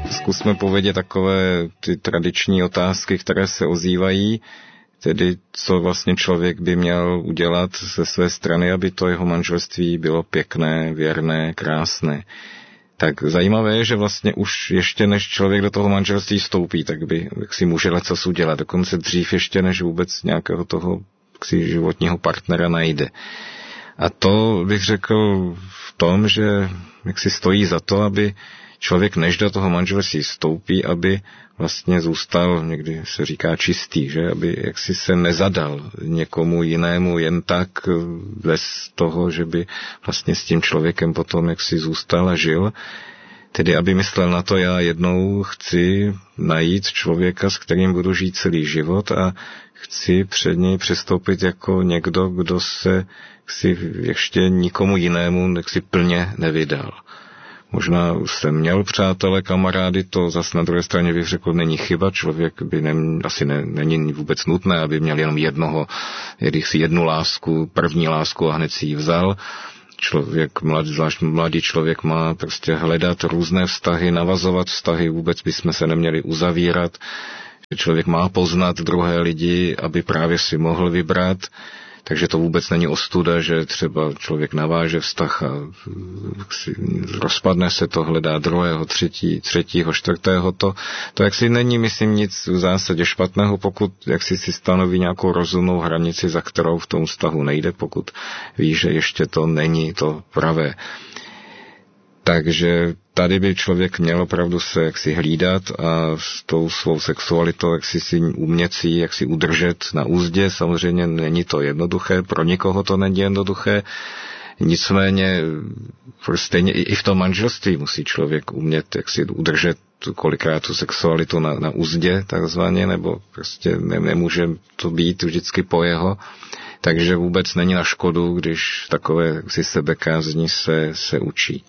zkusme povědět takové ty tradiční otázky, které se ozývají, tedy co vlastně člověk by měl udělat ze své strany, aby to jeho manželství bylo pěkné, věrné, krásné. Tak zajímavé je, že vlastně už ještě než člověk do toho manželství vstoupí, tak by si může lecos udělat, dokonce dřív ještě než vůbec nějakého toho životního partnera najde. A to bych řekl v tom, že si stojí za to, aby člověk než do toho manželství vstoupí, aby vlastně zůstal, někdy se říká čistý, že? Aby jaksi se nezadal někomu jinému jen tak bez toho, že by vlastně s tím člověkem potom jaksi zůstal a žil. Tedy aby myslel na to, já jednou chci najít člověka, s kterým budu žít celý život a chci před něj přistoupit jako někdo, kdo se ještě nikomu jinému plně nevydal. Možná jsem měl přátele, kamarády, to zas na druhé straně bych řekl, není chyba, člověk by není vůbec nutné, aby měl jenom jednu lásku, první lásku a hned si ji vzal. Člověk, zvlášť mladý člověk má prostě hledat různé vztahy, navazovat vztahy, vůbec bychom se neměli uzavírat. Člověk má poznat druhé lidi, aby právě si mohl vybrat. Takže to vůbec není ostuda, že třeba člověk naváže vztah a rozpadne se to, hledá druhého, třetího, čtvrtého. To jaksi není, myslím, nic v zásadě špatného, pokud jaksi si stanoví nějakou rozumnou hranici, za kterou v tom vztahu nejde, pokud ví, že ještě to není to pravé. Takže tady by člověk měl opravdu se jaksi hlídat a s tou svou sexualitou jaksi si umět si jaksi udržet na úzdě. Samozřejmě není to jednoduché, pro nikoho to není jednoduché. Nicméně stejně i v tom manželství musí člověk umět jaksi udržet kolikrát tu sexualitu na úzdě takzvaně, nebo prostě nemůže to být vždycky po jeho. Takže vůbec není na škodu, když takové jaksi sebekázní se učí.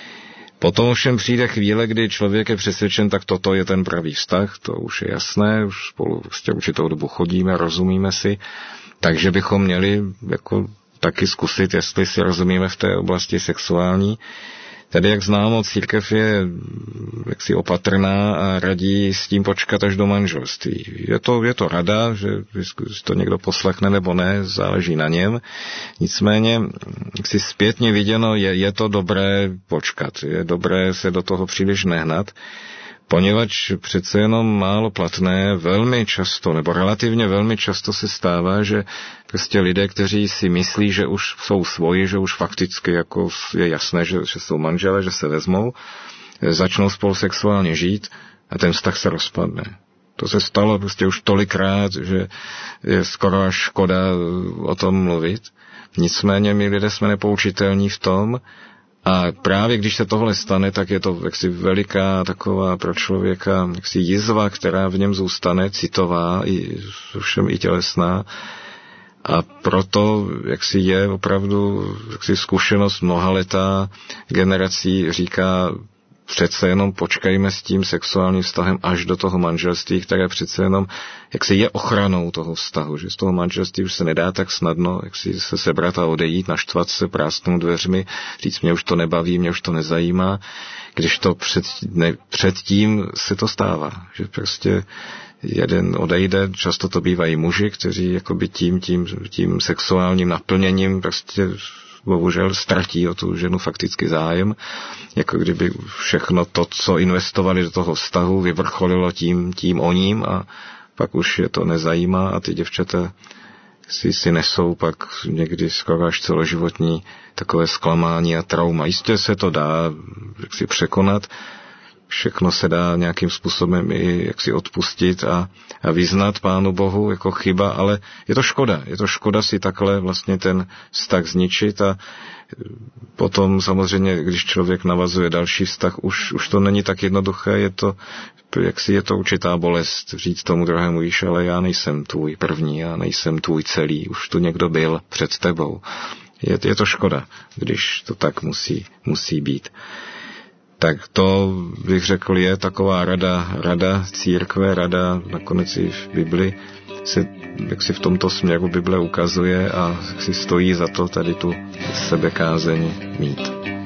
Potom ovšem přijde chvíle, kdy člověk je přesvědčen, tak toto je ten pravý vztah, to už je jasné, už spolu určitou dobu chodíme, rozumíme si, takže bychom měli jako taky zkusit, jestli si rozumíme v té oblasti sexuální. Tady, jak známo, církev je jaksi opatrná a radí s tím počkat až do manželství. Je to rada, že to někdo poslechne nebo ne, záleží na něm. Nicméně, si zpětně viděno, je to dobré počkat. Je dobré se do toho příliš nehnat, poněvadž přece jenom málo platné velmi často, nebo relativně velmi často se stává, že prostě lidé, kteří si myslí, že už jsou svoji, že už fakticky jako je jasné, že jsou manželé, že se vezmou, začnou spolu sexuálně žít a ten vztah se rozpadne. To se stalo prostě už tolikrát, že je skoro až škoda o tom mluvit. Nicméně my lidé jsme nepoučitelní v tom, a právě když se tohle stane, tak je to jaksi veliká taková pro člověka jaksi jizva, která v něm zůstane, citová, všem i tělesná. A proto jaksi je opravdu jaksi zkušenost mnohaletá generací říká, přece jenom počkejme s tím sexuálním vztahem až do toho manželství, které přece jenom jaksi je ochranou toho vztahu, že z toho manželství už se nedá tak snadno jaksi se sebrat a odejít, naštvat se, prásknout dveřmi, říct, mě už to nebaví, mě už to nezajímá, když to předtím se to stává, že prostě jeden odejde, často to bývají muži, kteří jakoby tím sexuálním naplněním prostě bohužel ztratí o tu ženu fakticky zájem, jako kdyby všechno to, co investovali do toho vztahu, vyvrcholilo tím o ním a pak už je to nezajímá a ty děvčata si nesou pak někdy skoro až celoživotní takové zklamání a trauma. Jistě se to dá si překonat, všechno se dá nějakým způsobem i jaksi odpustit a vyznat Pánu Bohu jako chyba, ale je to škoda. Je to škoda si takhle vlastně ten vztah zničit a potom samozřejmě, když člověk navazuje další vztah, už to není tak jednoduché, je to určitá bolest říct tomu druhému, víš, ale já nejsem tvůj první, já nejsem tvůj celý, už tu někdo byl před tebou. Je to škoda, když to tak musí být. Tak to, bych řekl, je taková rada církve, rada nakonec i v Bibli se, jak si v tomto směru Bible ukazuje a si stojí za to tady tu sebekázeň mít.